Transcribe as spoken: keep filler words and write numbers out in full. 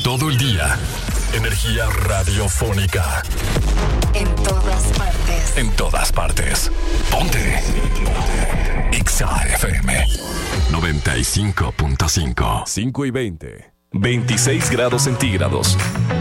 todo el día. Energía radiofónica. En todas partes. En todas partes. Ponte. Exa F M noventa y cinco punto cinco. cinco y veinte. veintiséis grados centígrados.